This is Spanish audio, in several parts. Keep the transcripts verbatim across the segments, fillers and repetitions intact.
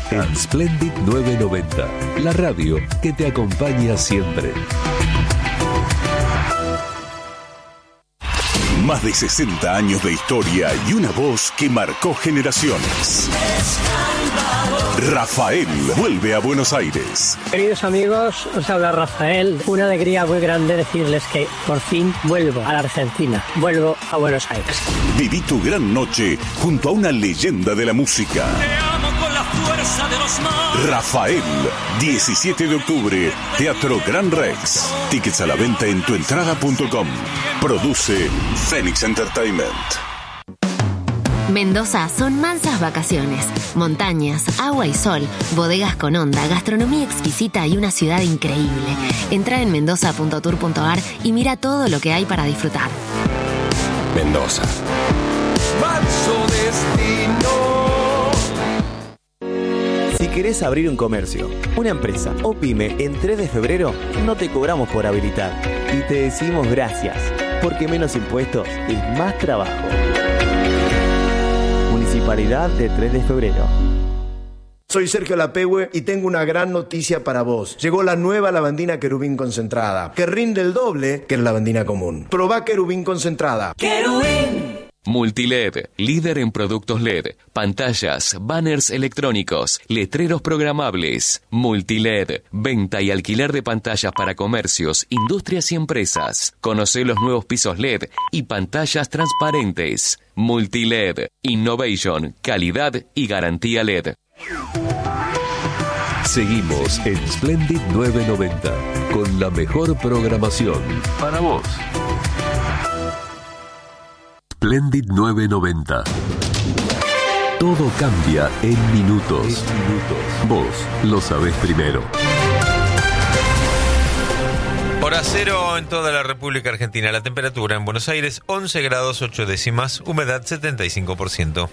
en Splendid novecientos noventa, la radio que te acompaña siempre. Más de sesenta años de historia y una voz que marcó generaciones. Rafael vuelve a Buenos Aires. Queridos amigos, os habla Rafael. Una alegría muy grande decirles que por fin vuelvo a la Argentina. Vuelvo a Buenos Aires. Viví tu gran noche junto a una leyenda de la música. Te amo con la fuerza de los mares. Rafael, diecisiete de octubre, Teatro Gran Rex. Tickets a la venta en tuentrada punto com. Produce Phoenix Entertainment. Mendoza son mansas vacaciones, montañas, agua y sol, bodegas con onda, gastronomía exquisita y una ciudad increíble. Entra en mendoza punto tour punto ar y mira todo lo que hay para disfrutar. Mendoza. Manso destino. Si querés abrir un comercio, una empresa o pyme en tres de febrero, no te cobramos por habilitar y te decimos gracias, porque menos impuestos es más trabajo. Municipalidad de tres de febrero. Soy Sergio Lapehue y tengo una gran noticia para vos. Llegó la nueva lavandina Querubín concentrada, que rinde el doble que la lavandina común. Probá Querubín concentrada. ¡Querubín! Multiled, líder en productos L E D, pantallas, banners electrónicos, letreros programables. Multiled, venta y alquiler de pantallas para comercios, industrias y empresas. Conocé los nuevos pisos L E D y pantallas transparentes. Multiled, innovation, calidad y garantía L E D. Seguimos en Splendid novecientos noventa con la mejor programación para vos. Splendid novecientos noventa. Todo cambia en minutos. En minutos. Vos lo sabés primero. Hora cero en toda la República Argentina. La temperatura en Buenos Aires once grados ocho décimas, humedad setenta y cinco por ciento.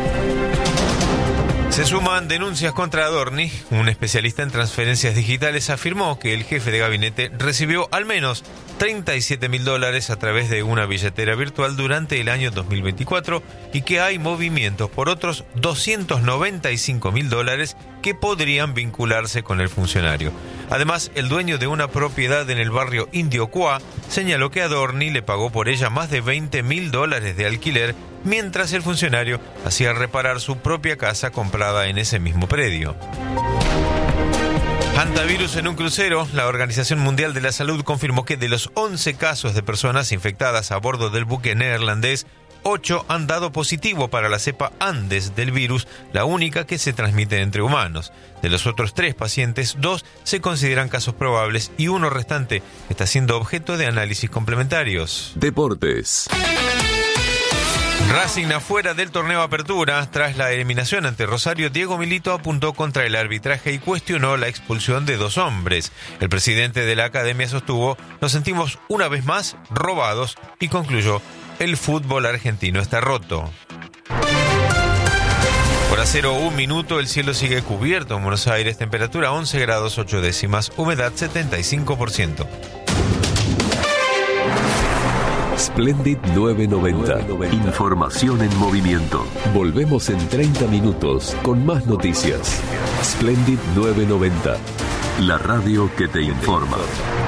Se suman denuncias contra Adorni. Un especialista en transferencias digitales afirmó que el jefe de gabinete recibió al menos treinta y siete mil dólares a través de una billetera virtual durante el año dos mil veinticuatro y que hay movimientos por otros doscientos noventa y cinco mil dólares que podrían vincularse con el funcionario. Además, el dueño de una propiedad en el barrio Indio Cuá señaló que Adorni le pagó por ella más de veinte mil dólares de alquiler mientras el funcionario hacía reparar su propia casa comprada en ese mismo predio. Hantavirus en un crucero. La Organización Mundial de la Salud confirmó que de los once casos de personas infectadas a bordo del buque neerlandés, ocho han dado positivo para la cepa Andes del virus, la única que se transmite entre humanos. De los otros tres pacientes, dos se consideran casos probables y uno restante está siendo objeto de análisis complementarios. Deportes. Racing afuera del torneo Apertura. Tras la eliminación ante Rosario, Diego Milito apuntó contra el arbitraje y cuestionó la expulsión de dos hombres. El presidente de la academia sostuvo: nos sentimos una vez más robados, y concluyó: el fútbol argentino está roto. Por acero, un minuto, el cielo sigue cubierto en Buenos Aires, temperatura once grados ocho décimas, humedad setenta y cinco por ciento. Splendid novecientos noventa. Información en movimiento. Volvemos en treinta minutos con más noticias. Splendid novecientos noventa. La radio que te informa.